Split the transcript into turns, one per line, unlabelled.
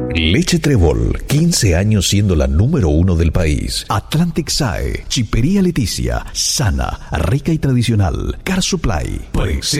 Leche Trébol, 15 años siendo la número 1 del país. Atlantic SAE, Chipería Leticia, sana, rica y tradicional. Car Supply,